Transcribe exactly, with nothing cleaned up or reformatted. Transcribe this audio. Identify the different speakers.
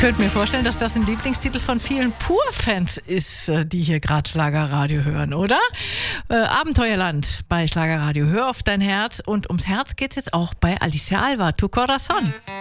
Speaker 1: Ich könnte mir vorstellen, dass das ein Lieblingstitel von vielen Pur-Fans ist, die hier gerade Schlagerradio hören, oder? Äh, Abenteuerland bei Schlagerradio. Hör auf dein Herz. Und ums Herz geht's jetzt auch bei Alicia Alva, Tu Corazon.